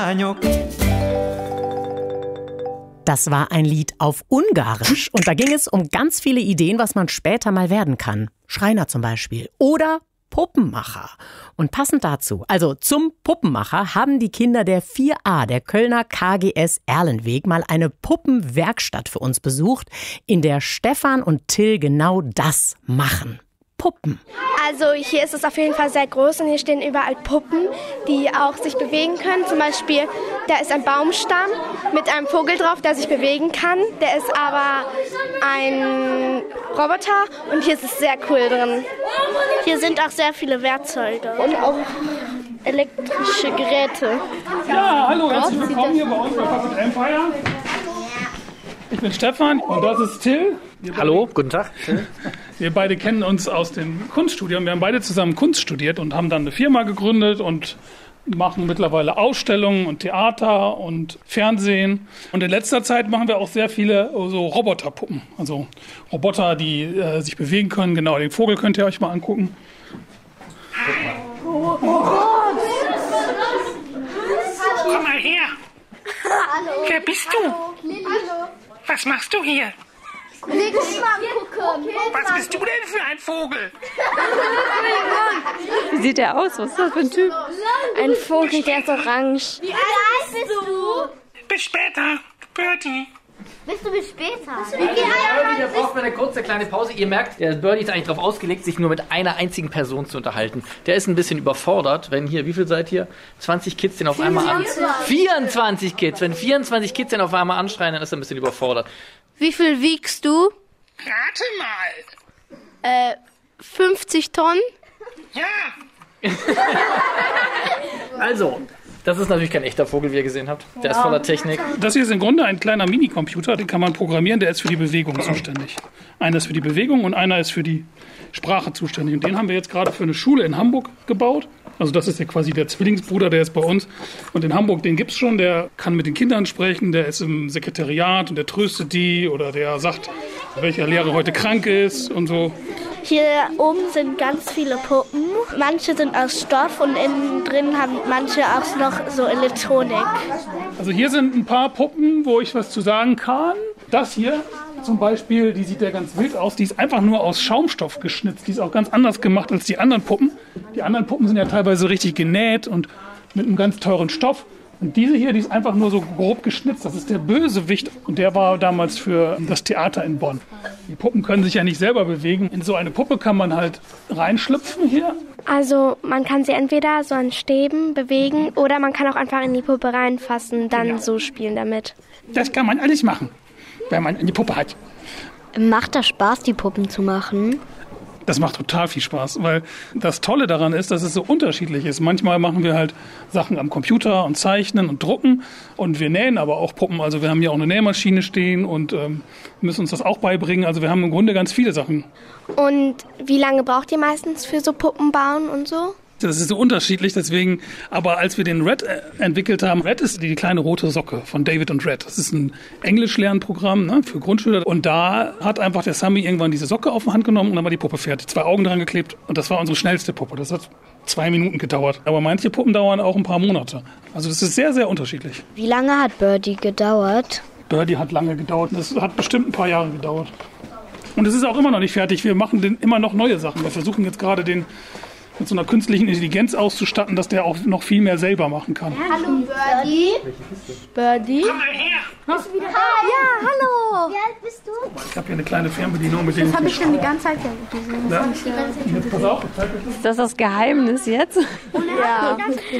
Das war ein Lied auf Ungarisch und da ging es um ganz viele Ideen, was man später mal werden kann. Schreiner zum Beispiel oder Puppenmacher. Und passend dazu, also zum Puppenmacher, haben die Kinder der 4a der Kölner KGS Erlenweg mal eine Puppenwerkstatt für uns besucht, in der Stefan und Till genau das machen. Puppen. Also hier ist es auf jeden Fall sehr groß und hier stehen überall Puppen, die auch sich bewegen können. Zum Beispiel, da ist ein Baumstamm mit einem Vogel drauf, der sich bewegen kann. Der ist aber ein Roboter und hier ist es sehr cool drin. Hier sind auch sehr viele Werkzeuge und auch elektrische Geräte. Ja, hallo, herzlich willkommen hier bei uns bei Puppet Empire. Ich bin Stefan und das ist Till. Hallo, guten Tag. Wir beide kennen uns aus dem Kunststudium. Wir haben beide zusammen Kunst studiert und haben dann eine Firma gegründet und machen mittlerweile Ausstellungen und Theater und Fernsehen. Und in letzter Zeit machen wir auch sehr viele so Roboterpuppen. Also Roboter, die sich bewegen können. Genau, den Vogel könnt ihr euch mal angucken. Oh komm mal her. Hallo. Wer bist du? Hallo. Was machst du hier? Leg dich mal gucken. Was bist du denn für ein Vogel? Wie sieht der aus? Was ist das für ein Typ? Ein Vogel, der ist orange. Wie alt bist du? Bis später, Birdie. Bist du bis später? Birdie, der braucht mal eine kurze kleine Pause. Ihr merkt, der Birdie ist eigentlich darauf ausgelegt, sich nur mit einer einzigen Person zu unterhalten. Der ist ein bisschen überfordert, wenn hier, wie viel seid ihr? 20 Kids den auf einmal an... 24 Kids! Wenn 24 Kids den auf einmal anschreien, dann ist er ein bisschen überfordert. Wie viel wiegst du? Rate mal. 50 Tonnen. Ja. Also, das ist natürlich kein echter Vogel, wie ihr gesehen habt. Der ist voller Technik. Das hier ist im Grunde ein kleiner Minicomputer, den kann man programmieren, der ist für die Bewegung zuständig. Einer ist für die Bewegung und einer ist für die Sprache zuständig. Und den haben wir jetzt gerade für eine Schule in Hamburg gebaut. Also das ist ja quasi der Zwillingsbruder, der ist bei uns. Und in Hamburg, den gibt's schon, der kann mit den Kindern sprechen, der ist im Sekretariat und der tröstet die oder der sagt, welcher Lehrer heute krank ist und so. Hier oben sind ganz viele Puppen. Manche sind aus Stoff und innen drin haben manche auch noch so Elektronik. Also hier sind ein paar Puppen, wo ich was zu sagen kann. Das hier zum Beispiel, die sieht ja ganz wild aus. Die ist einfach nur aus Schaumstoff geschnitzt. Die ist auch ganz anders gemacht als die anderen Puppen. Die anderen Puppen sind ja teilweise richtig genäht und mit einem ganz teuren Stoff. Und diese hier, die ist einfach nur so grob geschnitzt. Das ist der Bösewicht. Und der war damals für das Theater in Bonn. Die Puppen können sich ja nicht selber bewegen. In so eine Puppe kann man halt reinschlüpfen hier. Also man kann sie entweder so an Stäben bewegen oder man kann auch einfach in die Puppe reinfassen, dann so spielen damit. Das kann man alles machen, wenn man eine Puppe hat. Macht das Spaß, die Puppen zu machen? Das macht total viel Spaß, weil das Tolle daran ist, dass es so unterschiedlich ist. Manchmal machen wir halt Sachen am Computer und zeichnen und drucken und wir nähen aber auch Puppen. Also wir haben hier auch eine Nähmaschine stehen und müssen uns das auch beibringen. Also wir haben im Grunde ganz viele Sachen. Und wie lange braucht ihr meistens für so Puppen bauen und so? Das ist so unterschiedlich, deswegen, aber als wir den Red entwickelt haben, Red ist die kleine rote Socke von David und Red. Das ist ein Englischlernprogramm für Grundschüler. Und da hat einfach der Sammy irgendwann diese Socke auf die Hand genommen und dann war die Puppe fertig. 2 Augen dran geklebt und das war unsere schnellste Puppe. Das hat 2 Minuten gedauert. Aber manche Puppen dauern auch ein paar Monate. Also das ist sehr, sehr unterschiedlich. Wie lange hat Birdie gedauert? Birdie hat lange gedauert. Das hat bestimmt ein paar Jahre gedauert. Und es ist auch immer noch nicht fertig. Wir machen immer noch neue Sachen. Wir versuchen jetzt gerade den mit so einer künstlichen Intelligenz auszustatten, dass der auch noch viel mehr selber machen kann. Hallo Birdie. Birdie? Komm mal her. Bist du wieder da? Ja, hallo. Wie alt bist du? Ich habe hier eine kleine Fernbedienung mit dem. Das habe ich schon die ganze Zeit gesehen. Ja? Jetzt pass auf, ich zeig euch das. Ist das das Geheimnis jetzt? Ja.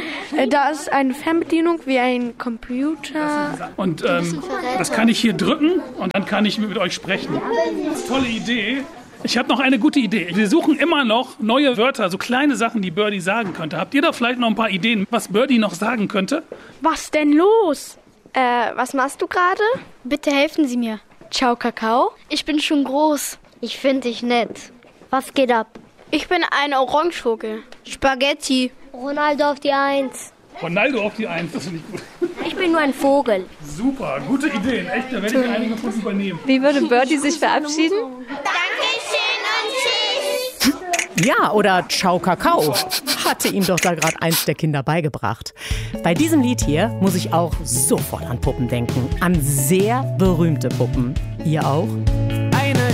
Da ist eine Fernbedienung wie ein Computer. Und das kann ich hier drücken und dann kann ich mit euch sprechen. Das ist eine tolle Idee. Ich habe noch eine gute Idee. Wir suchen immer noch neue Wörter, so kleine Sachen, die Birdie sagen könnte. Habt ihr da vielleicht noch ein paar Ideen, was Birdie noch sagen könnte? Was denn los? Was machst du gerade? Bitte helfen Sie mir. Ciao, Kakao. Ich bin schon groß. Ich finde dich nett. Was geht ab? Ich bin ein Orangevogel. Spaghetti. Ronaldo auf die 1. Ronaldo auf die 1, das finde ich gut. Ich bin nur ein Vogel. Super, gute Ideen. Echt, da werde ich einige von übernehmen. Wie würde Birdie sich verabschieden? Dankeschön und tschüss. Ja, oder Ciao Kakao. Hatte ihm doch da gerade eins der Kinder beigebracht. Bei diesem Lied hier muss ich auch sofort an Puppen denken. An sehr berühmte Puppen. Ihr auch?